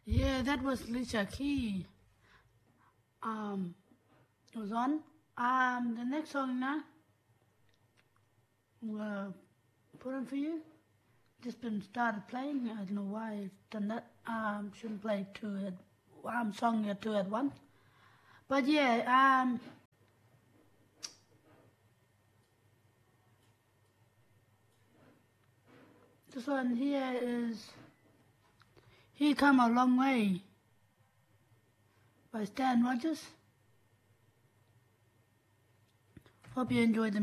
Yeah, that was Alicia Key. It was on. The next song now, I'm gonna put on for you. Just been started playing. I don't know why it's done that. Shouldn't play song at two at once. But yeah, this one here is "He Come a Long Way" by Stan Rogers. Hope you enjoyed the